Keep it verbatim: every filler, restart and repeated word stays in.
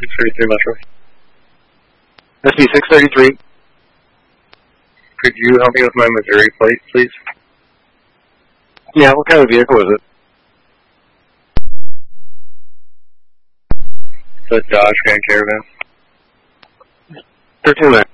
six thirty-three Metro. S B six thirty-three. Could you help me with my Missouri plate, please? Yeah, what kind of vehicle is it? It's a Dodge Grand Caravan. thirteen minutes.